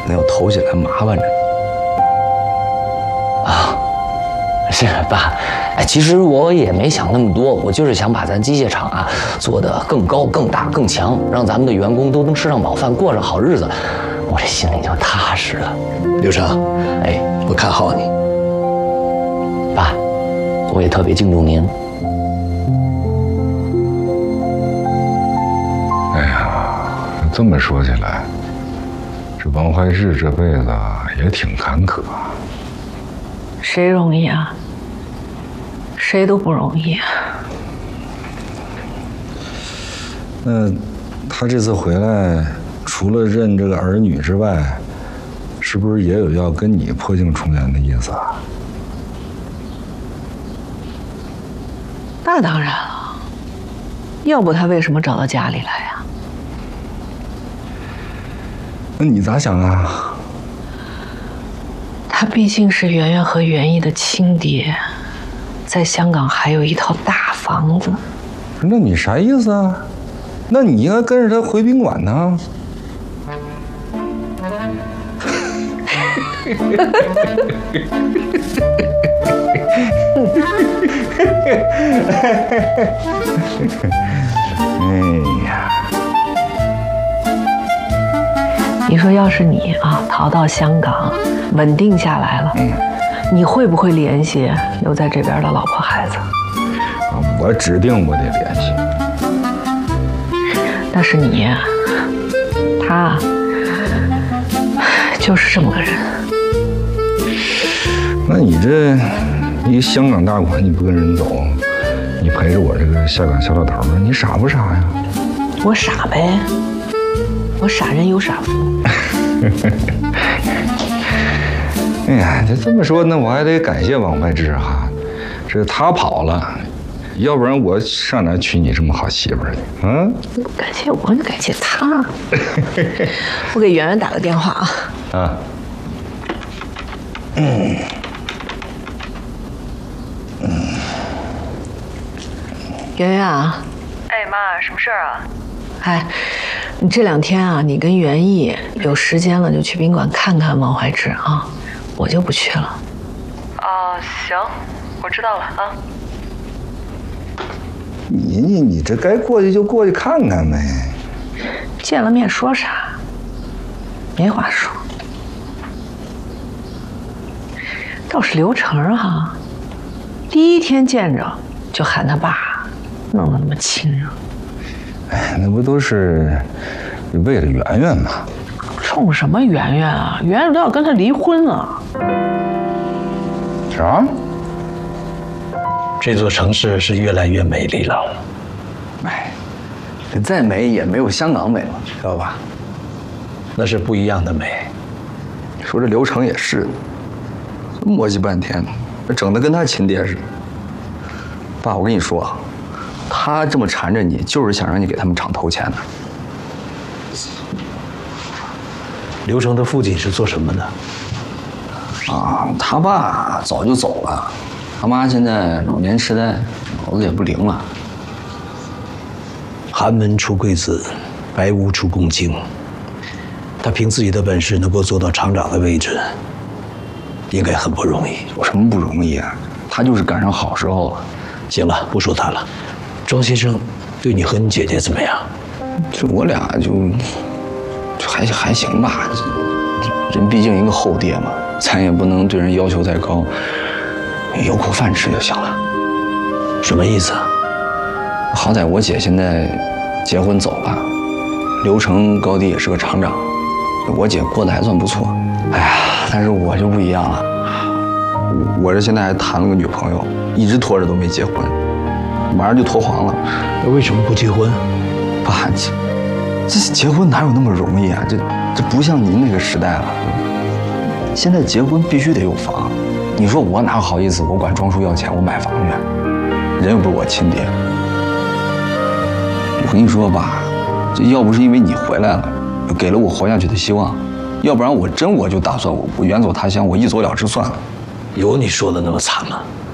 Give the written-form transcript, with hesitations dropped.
能有头绪来麻烦着你。 啊，是爸，哎，其实我也没想那么多，我就是想把咱机械厂啊做得更高、更大、更强，让咱们的员工都能吃上饱饭，过上好日子，我这心里就踏实了。 刘成， 哎， 我看好你。 爸，我也特别敬重您。 哎呀，这么说起来，这王怀志这辈子也挺坎坷。 谁容易啊？谁都不容易。 那他这次回来，除了认这个儿女之外，是不是也有要跟你破镜重圆的意思啊？ 那当然了，要不他为什么找到家里来呀？ 那你咋想啊？ 他毕竟是圆圆和袁毅的亲爹，在香港还有一套大房子。 那你啥意思啊？那你应该跟着他回宾馆呢。哎呀， 你说要是你啊逃到香港，稳定下来了，你会不会联系留在这边的老婆孩子？ 我指定我得联系。 但是你，他就是这么个人。 那你这一香港大款，你不跟人走，你陪着我这个下岗小老头，你傻不傻呀？ 我傻呗，我傻人有傻福。 哎呀，这么说，那我还得感谢王怀志哈，这他跑了，要不然我上哪娶你这么好媳妇儿去？嗯， 感谢我，你感谢他。我给圆圆打个电话啊。 啊。 圆圆啊， 哎妈，什么事儿啊？ 哎，你这2天啊，你跟袁毅有时间了就去宾馆看看王怀志啊，我就不去了。 哦，行，我知道了啊。 你这该过去就过去看看呗。 见了面说啥？没话说。倒是刘成哈，第1天见着就喊他爸，弄得那么亲热。 哎，那不都是为了圆圆吗？ 冲什么圆圆啊？圆圆都要跟他离婚了。 啥？ 这座城市是越来越美丽了。 哎，这再美也没有香港美了，知道吧？ 那是不一样的美。 说这刘成也是，磨叽半天，整得跟他亲爹似的。爸，我跟你说啊，他这么缠着你，就是想让你给他们厂投钱的。 刘成的父亲是做什么的？ 啊，他爸早就走了，他妈现在老年痴呆，脑子也不灵了。 寒门出贵子，白屋出公卿。他凭自己的本事能够做到厂长的位置，应该很不容易。 有什么不容易啊？他就是赶上好时候了。 行了，不说他了。庄先生对你和你姐姐怎么样？ 这我俩就还行吧。人毕竟一个后爹嘛，咱也不能对人要求太高，有口饭吃就行了。 什么意思啊？ 好歹我姐现在结婚走了，刘成高低也是个厂长，我姐过得还算不错。哎呀，但是我就不一样了，我这现在还谈了个女朋友，一直拖着都没结婚，马上就脱黄了。 那为什么不结婚？ 爸，这结婚哪有那么容易啊？这不像您那个时代了，现在结婚必须得有房。你说我哪好意思？我管庄叔要钱，我买房去，人又不是我亲爹。我跟你说吧，这要不是因为你回来了，给了我活下去的希望，要不然我就打算我远走他乡，我一走了之算了。 有你说的那么惨吗？